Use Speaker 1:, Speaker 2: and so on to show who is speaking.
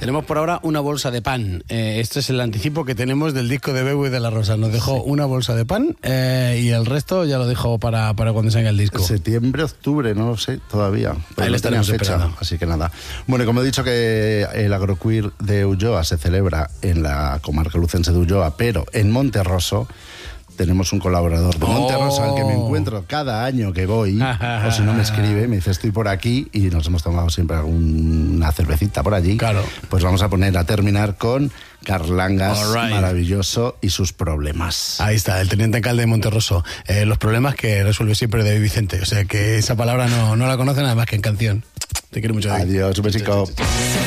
Speaker 1: Tenemos por ahora una bolsa de pan. Este es el anticipo que tenemos del disco de Bebo y de la Rosa. Nos dejó una bolsa de pan y el resto ya lo dejó para cuando salga el disco.
Speaker 2: Septiembre, octubre, no lo sé todavía.
Speaker 1: Ahí le estaremos esperando.
Speaker 2: Así que nada. Bueno, como he dicho que el Agroqueer de Ulloa se celebra en la comarca lucense de Ulloa, pero en Monterroso tenemos un colaborador de Monterroso al que me encuentro cada año que voy, o si no me escribe, me dice estoy por aquí y nos hemos tomado siempre alguna cervecita por allí.
Speaker 1: Claro.
Speaker 2: Pues vamos a terminar con Carlangas, maravilloso, y sus problemas.
Speaker 1: Ahí está, el teniente alcalde de Monterroso. Los problemas que resuelve siempre David Vicente. O sea que esa palabra no la conocen nada más que en canción. Te quiero mucho, David.
Speaker 2: Adiós, un besico.